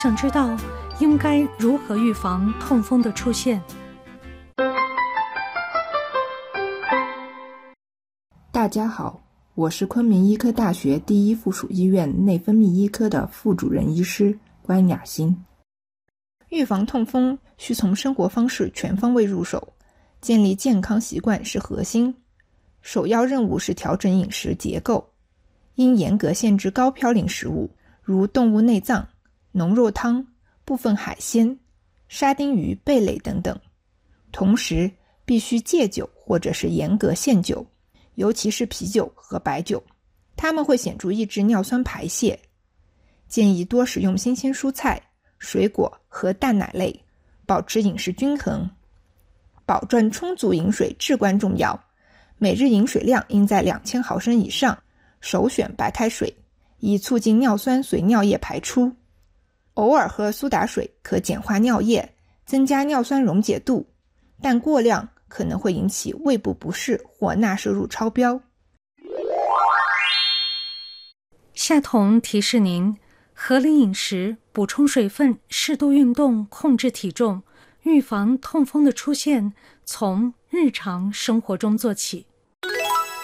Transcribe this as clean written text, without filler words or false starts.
想知道应该如何预防痛风的出现。 大家好，我是昆明医科大学第一附属医院内分泌医科的副主任医师关雅欣。 预防痛风需从生活方式全方位入手，建立健康习惯是核心。首要任务是调整饮食结构，应严格限制高嘌呤食物，如动物内脏、浓肉汤、部分海鲜、沙丁鱼、贝类等等。同时必须戒酒或者是严格限酒，尤其是啤酒和白酒，它们会显著抑制尿酸排泄。建议多食用新鲜蔬菜、水果和蛋奶类，保持饮食均衡。保证充足饮水至关重要，每日饮水量应在2000毫升以上，首选白开水，以促进尿酸随尿液排出。偶尔喝苏打水可简化尿液，增加尿酸溶解度，但过量可能会引起胃部不适或钠摄入超标。 夏彤提示您，合理饮食、补充水分、适度运动、控制体重，预防痛风的出现，从日常生活中做起。